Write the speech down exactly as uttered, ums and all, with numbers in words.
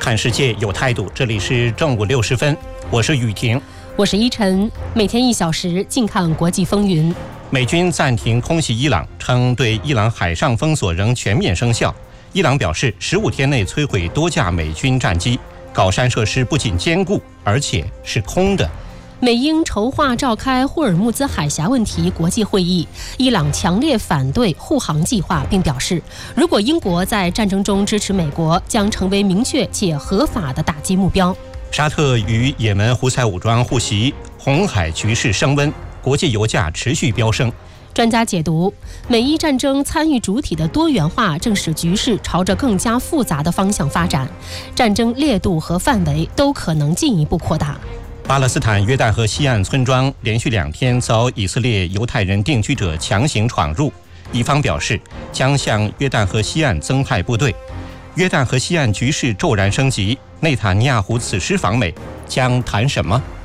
看世界有态度，这里是正午六十分，我是雨婷， 我是依晨，每天一小时，静看国际风云。 美军暂停空袭伊朗，称对伊朗海上封锁仍全面生效。伊朗表示，十五天内摧毁多架美军战机，镐山设施不仅坚固，而且是空的。 美英筹划召开霍尔木兹海峡问题国际会议，伊朗强烈反对护航计划，并表示，如果英国在战争中支持美国，将成为明确且合法的打击目标。 沙特与也门胡塞武装互袭，红海局势升温，国际油价持续飙升。 专家解读，美伊战争参与主体的多元化正使局势朝着更加复杂的方向发展，战争烈度和范围都可能进一步扩大。 巴勒斯坦约旦河西岸村庄连续两天遭以色列犹太人定居者强行闯入，以方表示将向约旦河西岸增派部队。约旦河西岸局势骤然升级，内塔尼亚胡此时访美将谈什么？